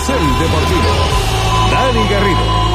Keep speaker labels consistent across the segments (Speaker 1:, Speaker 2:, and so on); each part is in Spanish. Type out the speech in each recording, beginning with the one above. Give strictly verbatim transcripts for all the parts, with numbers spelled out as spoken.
Speaker 1: Carrusel Deportivo. Dani Garrido.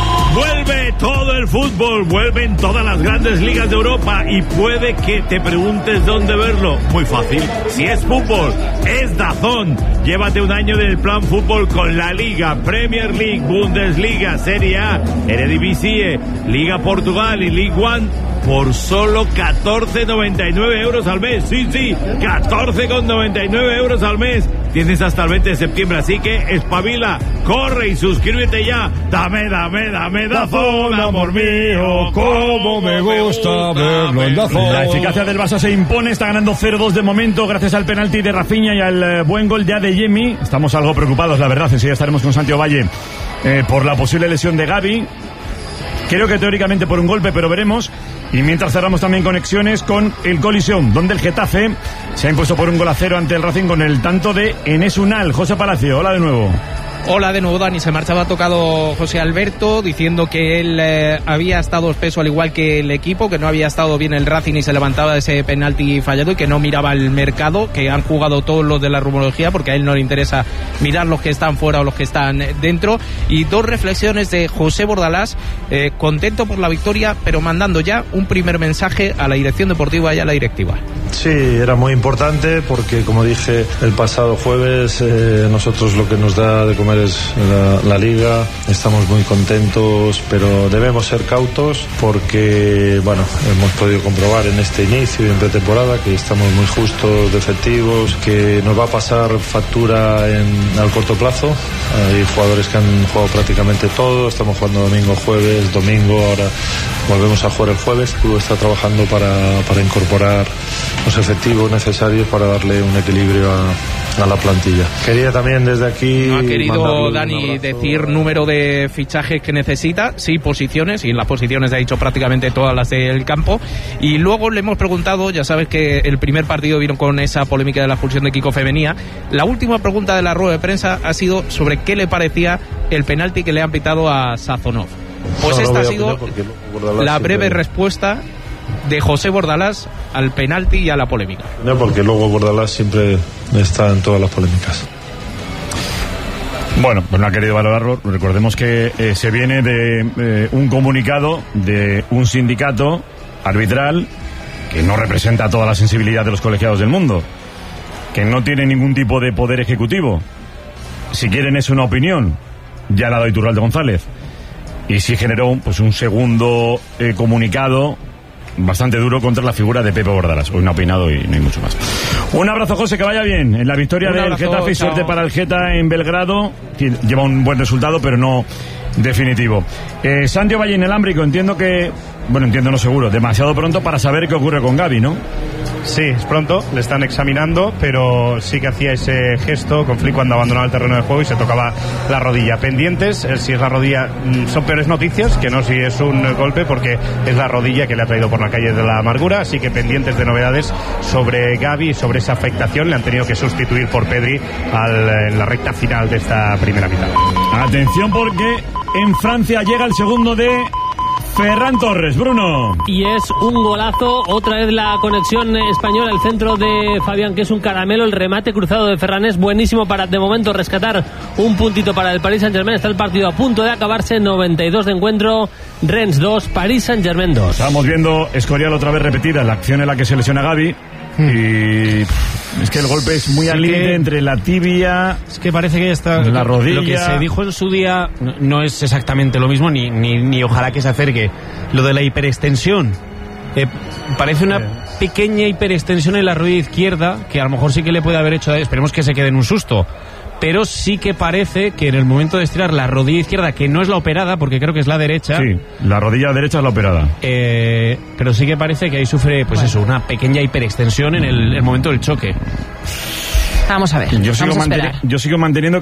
Speaker 2: Vuelve todo el fútbol, vuelven todas las grandes ligas de Europa y puede que te preguntes dónde verlo. Muy fácil, si es fútbol, es DAZN. Llévate un año del plan fútbol con la Liga, Premier League, Bundesliga, Serie A, Eredivisie, Liga Portugal y League One por solo catorce con noventa y nueve euros al mes. Sí, sí, catorce con noventa y nueve euros al mes. Tienes hasta el veinte de septiembre, así que espabila, corre y suscríbete ya. Dame, dame, dame DAZN, amor mío, cómo me gusta verlo en DAZN.
Speaker 3: La eficacia del Barça se impone, está ganando cero dos de momento gracias al penalti de Rafinha y al eh, buen gol de Adeyemi. Estamos algo preocupados, la verdad, enseguida estaremos con Santiago Valle eh, por la posible lesión de Gavi. Creo que teóricamente por un golpe, pero veremos. Y mientras cerramos también conexiones con el Coliseum, donde el Getafe se ha impuesto por un gol a cero ante el Racing con el tanto de Enes Unal. José Palacio, hola de nuevo.
Speaker 4: Hola de nuevo, Dani. Se marchaba tocado José Alberto diciendo que él eh, había estado espeso al igual que el equipo, que no había estado bien el Racing y se levantaba de ese penalti fallado y que no miraba el mercado, que han jugado todos los de la rumorología porque a él no le interesa mirar los que están fuera o los que están dentro. Y dos reflexiones de José Bordalás, eh, contento por la victoria, pero mandando ya un primer mensaje a la dirección deportiva y a la directiva.
Speaker 5: Sí, era muy importante porque, como dije el pasado jueves, eh, nosotros lo que nos da de comer es la, la Liga. Estamos muy contentos, pero debemos ser cautos porque, bueno, hemos podido comprobar en este inicio y en pretemporada que estamos muy justos de efectivos, que nos va a pasar factura en, al corto plazo. Hay jugadores que han jugado prácticamente todo, estamos jugando domingo, jueves, domingo, ahora volvemos a jugar el jueves. El club está trabajando para, para incorporar los efectivos necesarios para darle un equilibrio a, a la plantilla. Quería también desde aquí...
Speaker 4: No ha querido Dani decir número de fichajes que necesita, sí posiciones, y en las posiciones ha dicho prácticamente todas las del campo. Y luego le hemos preguntado, ya sabes que el primer partido vino con esa polémica de la expulsión de Kiko Femenía. La última pregunta de la rueda de prensa ha sido sobre qué le parecía el penalti que le han pitado a Sazonov. Pues no, esta no ha sido la breve siempre... respuesta de José Bordalás al penalti y a la polémica.
Speaker 5: No, porque luego Bordalás siempre está en todas las polémicas.
Speaker 3: Bueno, pues no ha querido valorarlo. Recordemos que eh, se viene de eh, un comunicado de un sindicato arbitral que no representa toda la sensibilidad de los colegiados del mundo, que no tiene ningún tipo de poder ejecutivo. Si quieren es una opinión, ya la da Iturralde González. Y sí generó pues un segundo eh, comunicado bastante duro contra la figura de Pepe Bordalás. Hoy no ha opinado y no hay mucho más. Un abrazo, José, que vaya bien en la victoria un del abrazo, Getafe y suerte para el Geta en Belgrado. Lleva un buen resultado, pero no definitivo. Eh, Santiago Valle en el Ámbrico, entiendo que, bueno, entiendo no seguro, demasiado pronto para saber qué ocurre con Gavi, ¿no?
Speaker 6: Sí, es pronto, le están examinando, pero sí que hacía ese gesto con Flick cuando abandonaba el terreno de juego y se tocaba la rodilla. Pendientes, si es la rodilla, son peores noticias que no si es un golpe, porque es la rodilla que le ha traído por la calle de la amargura, así que pendientes de novedades sobre Gavi y sobre esa afectación. Le han tenido que sustituir por Pedri al, en la recta final de esta primera mitad.
Speaker 3: Atención porque en Francia llega el segundo de Ferran Torres, Bruno.
Speaker 7: Y es un golazo, otra vez la conexión española, el centro de Fabián, que es un caramelo, el remate cruzado de Ferran es buenísimo para de momento rescatar un puntito para el Paris Saint-Germain. Está el partido a punto de acabarse, noventa y dos de encuentro, Rennes dos, Paris Saint-Germain dos.
Speaker 3: Estamos viendo Escorial otra vez repetida, la acción en la que se lesiona Gavi. Hmm. Y es que el golpe es muy sí al límite entre la tibia,
Speaker 8: es que parece que está
Speaker 3: la rodilla.
Speaker 8: Lo que se dijo en su día no, no es exactamente lo mismo, ni, ni, ni ojalá que se acerque. Lo de la hiperextensión, eh, parece una pequeña hiperextensión en la rodilla izquierda, que a lo mejor sí que le puede haber hecho, esperemos que se quede en un susto, pero sí que parece que en el momento de estirar la rodilla izquierda, que no es la operada, porque creo que es la derecha.
Speaker 3: Sí, la rodilla derecha es la operada.
Speaker 8: Eh, pero sí que parece que ahí sufre, pues eso, una pequeña hiperextensión en el, el momento del choque.
Speaker 9: Vamos a ver.
Speaker 3: Yo sigo,
Speaker 9: vamos a
Speaker 3: manteni- yo sigo manteniendo